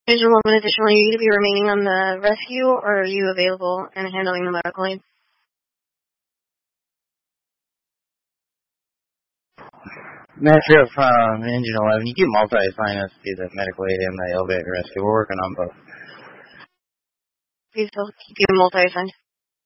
Is your woman additional need to be remaining on the rescue, or are you available and handling the medical aid? Master from Engine 11, you can multi-assign us to the medical aid and the elevator rescue. We're working on both. Please, I'll keep you multi-assigned.